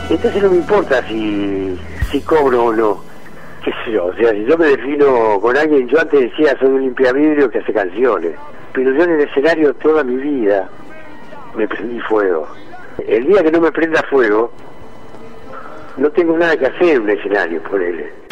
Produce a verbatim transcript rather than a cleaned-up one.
Entonces no me importa si, si cobro o no, qué sé yo, o sea, si yo me defino con alguien, yo antes decía soy un limpiavidrio que hace canciones, pero yo en el escenario toda mi vida me prendí fuego. El día que no me prenda fuego, no tengo nada que hacer en un escenario, por él.